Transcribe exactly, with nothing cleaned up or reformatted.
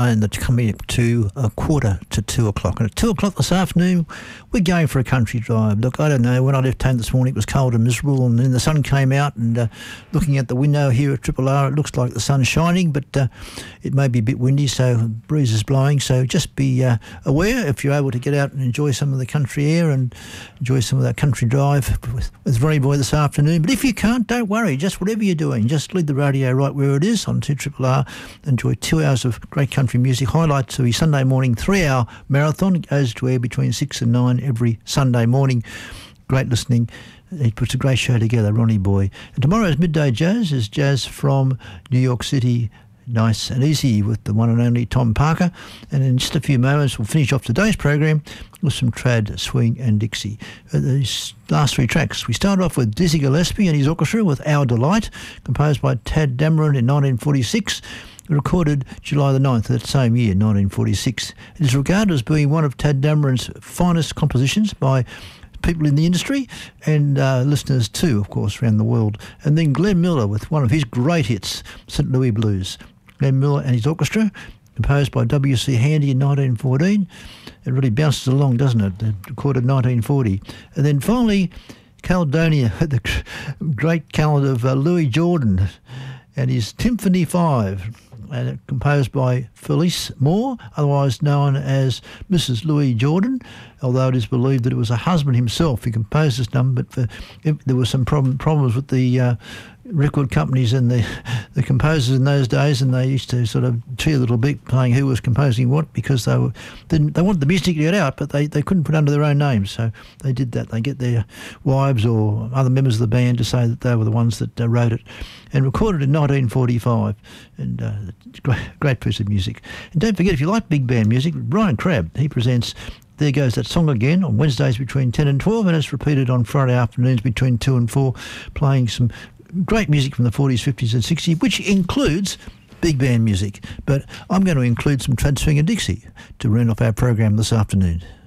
and it's coming up to a quarter to two o'clock. And at two o'clock this afternoon, we're going for a country drive. Look, I don't know, when I left home this morning it was cold and miserable, and then the sun came out, and uh, looking at the window here at Triple R, it looks like the sun's shining, but uh, it may be a bit windy, so the breeze is blowing. So just be uh, aware if you're able to get out and enjoy some of the country air and enjoy some of that country drive with, with Ronnie Boy this afternoon. But if you can't, don't worry. Just whatever you're doing, just leave the radio right where it is on two Triple R. Enjoy two hours of great country music. Highlight to his Sunday morning three-hour marathon. It goes to air between six and nine every Sunday morning. Great listening. He puts a great show together, Ronnie Boy. And tomorrow's Midday Jazz is jazz from New York City, nice and easy, with the one and only Tom Parker. And in just a few moments, we'll finish off today's program with some trad, swing and Dixie. Uh, these last three tracks, we started off with Dizzy Gillespie and his orchestra with Our Delight, composed by Tad Dameron in nineteen forty-six, recorded July the ninth of that same year, nineteen forty-six. It is regarded as being one of Tad Dameron's finest compositions by people in the industry and uh, listeners too, of course, around the world. And then Glenn Miller with one of his great hits, Saint Louis Blues. Glenn Miller and his orchestra, composed by W C Handy in nineteen fourteen. It really bounces along, doesn't it? It recorded nineteen forty. And then finally, Caledonia, the great calendar of uh, Louis Jordan and his Symphony Five, and composed by Felice Moore, otherwise known as Missus Louis Jordan, although it is believed that it was a husband himself who composed this number, but for, if there were some problem, problems with the uh, record companies and the, the composers in those days, and they used to sort of cheer a little bit playing who was composing what, because they were didn't, they wanted the music to get out, but they, they couldn't put under their own names, so they did that. They get their wives or other members of the band to say that they were the ones that uh, wrote it, and recorded in nineteen forty-five, and uh, it's a great, great piece of music. And don't forget, if you like big band music, Brian Crabb, he presents There Goes That Song Again on Wednesdays between ten and twelve, and it's repeated on Friday afternoons between two and four, playing some great music from the forties, fifties and sixties, which includes big band music. But I'm going to include some trad, swing and Dixie to round off our program this afternoon.